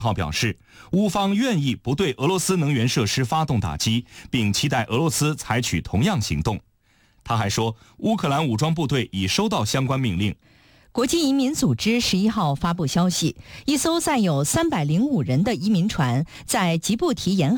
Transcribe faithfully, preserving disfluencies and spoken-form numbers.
号表示，乌方愿意不对俄罗斯能源设施发动打击，并期待俄罗斯采取同样行动。他还说，乌克兰武装部队已收到相关命令。 国际移民组织十一号发布消息，一艘载有三百零五人的移民船在吉布提沿